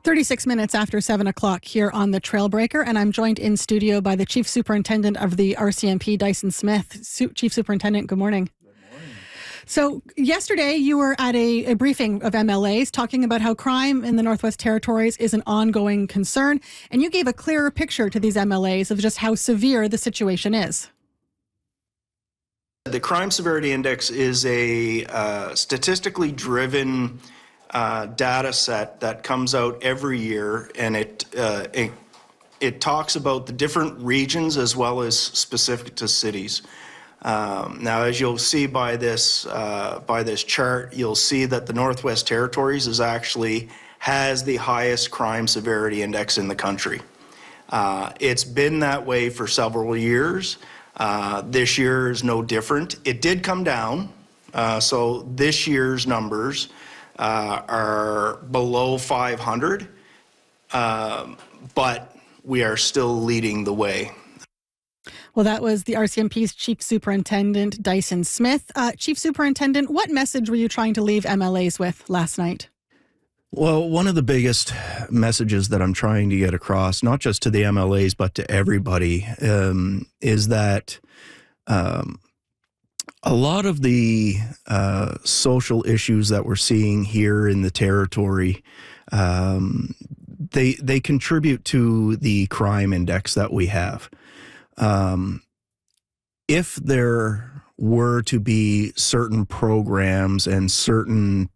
36 minutes after 7 o'clock here on the Trailbreaker, and I'm joined in studio by the Chief Superintendent of the RCMP, Dyson Smith. Chief Superintendent, good morning. Good morning. So yesterday you were at a briefing of MLAs talking about how crime in the Northwest Territories is an ongoing concern, and you gave a clearer picture to these MLAs of just how severe the situation is. The Crime Severity Index is a statistically driven data set that comes out every year, and it talks about the different regions as well as specific to cities. Now, as you'll see by this chart, you'll see that the Northwest Territories has the highest crime severity index in the country. It's been that way for several years. This year is no different. It did come down, so this year's numbers are below 500, but we are still leading the way. Well, that was the RCMP's Chief Superintendent, Dyson Smith. Chief Superintendent, what message were you trying to leave MLAs with last night? Well, one of the biggest messages that I'm trying to get across, not just to the MLAs, but to everybody, is that a lot of the social issues that we're seeing here in the territory, they contribute to the crime index that we have. If there were to be certain programs and certain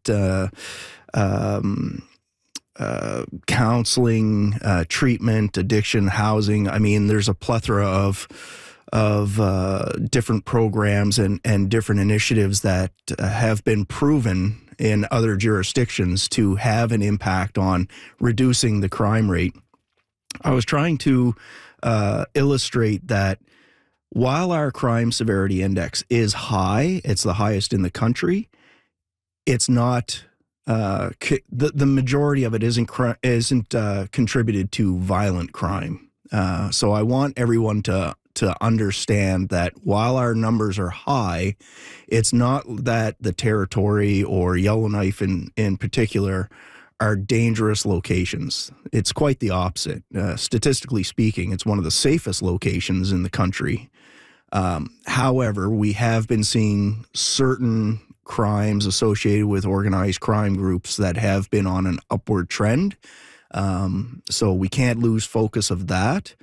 counseling, treatment, addiction, housing, I mean, there's a plethora of different programs and different initiatives that have been proven in other jurisdictions to have an impact on reducing the crime rate. I was trying to illustrate that while our crime severity index is high, it's the highest in the country, it's not the majority of it isn't contributed to violent crime. So I want everyone to understand that while our numbers are high, it's not that the territory or Yellowknife in particular are dangerous locations. It's quite the opposite. Statistically speaking, it's one of the safest locations in the country. However, we have been seeing certain crimes associated with organized crime groups that have been on an upward trend. So we can't lose focus of that.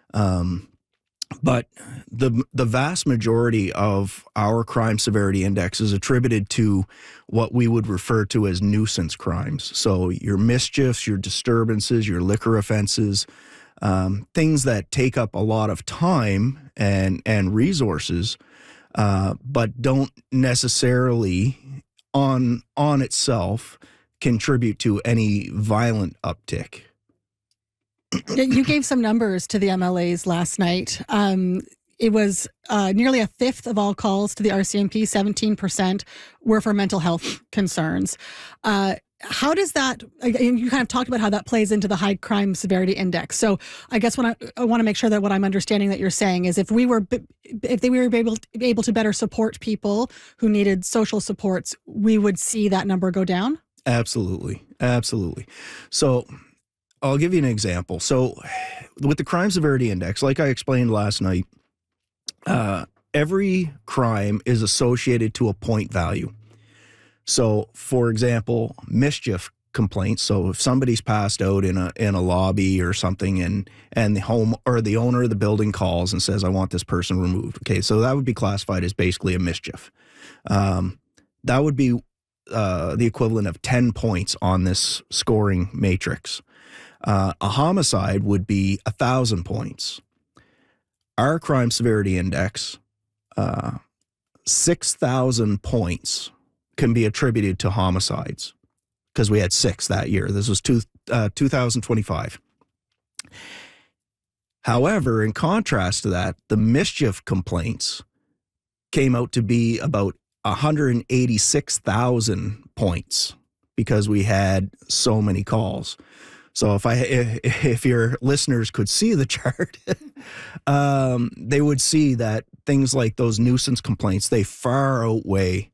But the vast majority of our crime severity index is attributed to what we would refer to as nuisance crimes. So your mischiefs, your disturbances, your liquor offenses, things that take up a lot of time and resources, but don't necessarily on itself contribute to any violent uptick. You gave some numbers to the MLAs last night. It was nearly a fifth of all calls to the RCMP, 17%, were for mental health concerns. How does that, you kind of talked about how that plays into the high crime severity index. So I guess I want to make sure that what I'm understanding that you're saying is if they were able to better support people who needed social supports, we would see that number go down? Absolutely. Absolutely. So I'll give you an example. So with the crime severity index, like I explained last night, every crime is associated to a point value. So, for example, mischief complaints. So if somebody's passed out in a lobby or something and the home or the owner of the building calls and says, I want this person removed. Okay, so that would be classified as basically a mischief. That would be the equivalent of 10 points on this scoring matrix. A homicide would be 1,000 points. Our crime severity index, 6,000 points can be attributed to homicides because we had 6 that year. This was 2025. However, in contrast to that, the mischief complaints came out to be about 186,000 points because we had so many calls. So if your listeners could see the chart, they would see that things like those nuisance complaints, they far outweigh